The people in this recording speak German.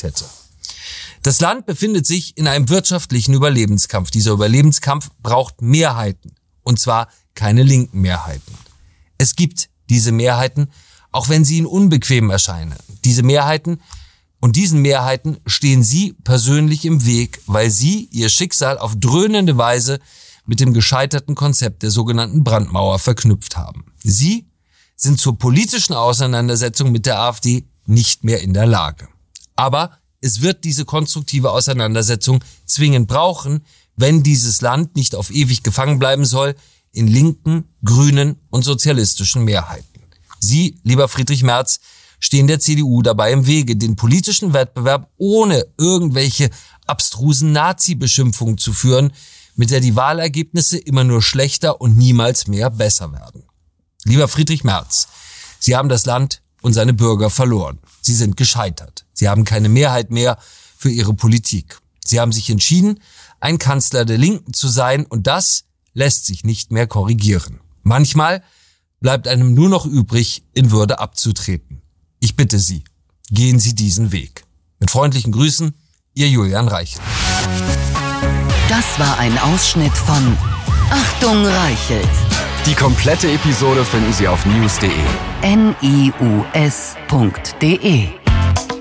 gezeigt hätte. Das Land befindet sich in einem wirtschaftlichen Überlebenskampf. Dieser Überlebenskampf braucht Mehrheiten, und zwar keine linken Mehrheiten. Es gibt diese Mehrheiten, auch wenn sie Ihnen unbequem erscheinen. Diesen Mehrheiten stehen Sie persönlich im Weg, weil Sie Ihr Schicksal auf dröhnende Weise mit dem gescheiterten Konzept der sogenannten Brandmauer verknüpft haben. Sie sind zur politischen Auseinandersetzung mit der AfD nicht mehr in der Lage. Aber es wird diese konstruktive Auseinandersetzung zwingend brauchen, wenn dieses Land nicht auf ewig gefangen bleiben soll in linken, grünen und sozialistischen Mehrheiten. Sie, lieber Friedrich Merz, stehen der CDU dabei im Wege, den politischen Wettbewerb ohne irgendwelche abstrusen Nazi-Beschimpfungen zu führen, mit der die Wahlergebnisse immer nur schlechter und niemals mehr besser werden. Lieber Friedrich Merz, Sie haben das Land und seine Bürger verloren. Sie sind gescheitert. Sie haben keine Mehrheit mehr für Ihre Politik. Sie haben sich entschieden, ein Kanzler der Linken zu sein, und das lässt sich nicht mehr korrigieren. Manchmal bleibt einem nur noch übrig, in Würde abzutreten. Ich bitte Sie, gehen Sie diesen Weg. Mit freundlichen Grüßen, Ihr Julian Reichelt. Das war ein Ausschnitt von Achtung Reichelt. Die komplette Episode finden Sie auf news.de. news.de